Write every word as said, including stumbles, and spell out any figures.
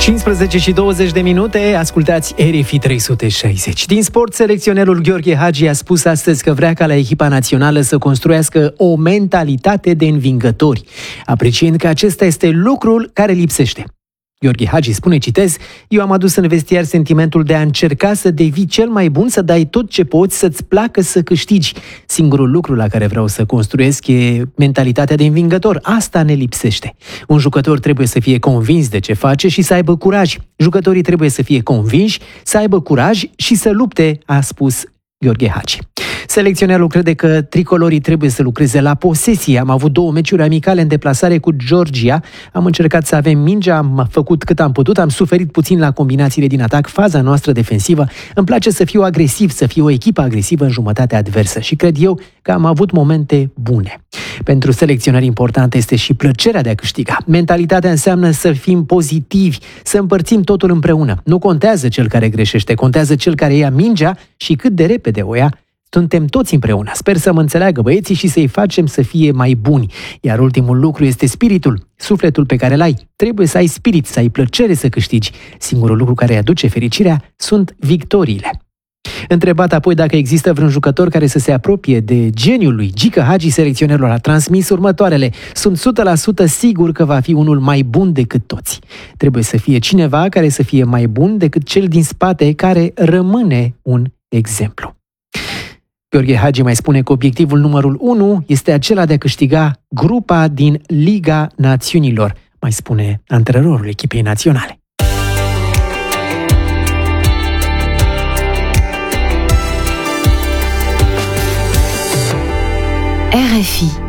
cincisprezece și douăzeci de minute, ascultați R F I trei sute șaizeci. Din sport, selecționerul Gheorghe Hagi a spus astăzi că vrea ca la echipa națională să construiască o mentalitate de învingători, apreciind că acesta este lucrul care lipsește. Gheorghe Hagi spune, citez, eu am adus în vestiar sentimentul de a încerca să devii cel mai bun, să dai tot ce poți, să-ți placă să câștigi. Singurul lucru la care vreau să construiesc e mentalitatea de învingător. Asta ne lipsește. Un jucător trebuie să fie convins de ce face și să aibă curaj. Jucătorii trebuie să fie convinși, să aibă curaj și să lupte, a spus Gheorghe Hagi. Selecționerul crede că tricolorii trebuie să lucreze la posesie. Am avut două meciuri amicale în deplasare cu Georgia. Am încercat să avem mingea, am făcut cât am putut, am suferit puțin la combinațiile din atac, faza noastră defensivă. Îmi place să fiu agresiv, să fiu o echipă agresivă în jumătatea adversă și cred eu că am avut momente bune. Pentru selecționeri important este și plăcerea de a câștiga. Mentalitatea înseamnă să fim pozitivi, să împărțim totul împreună. Nu contează cel care greșește, contează cel care ia mingea și cât de repede o ia. Suntem toți împreună. Sper să mă înțeleagă băieții și să-i facem să fie mai buni. Iar ultimul lucru este spiritul, sufletul pe care îl ai. Trebuie să ai spirit, să ai plăcere să câștigi. Singurul lucru care îi aduce fericirea sunt victoriile. Întrebat apoi dacă există vreun jucător care să se apropie de geniul lui Gică Hagi, selecționerul a transmis următoarele. Sunt o sută la sută sigur că va fi unul mai bun decât toți. Trebuie să fie cineva care să fie mai bun decât cel din spate, care rămâne un exemplu. Gheorghe Hagi mai spune că obiectivul numărul unu este acela de a câștiga grupa din Liga Națiunilor, mai spune antrenorul echipei naționale. R F I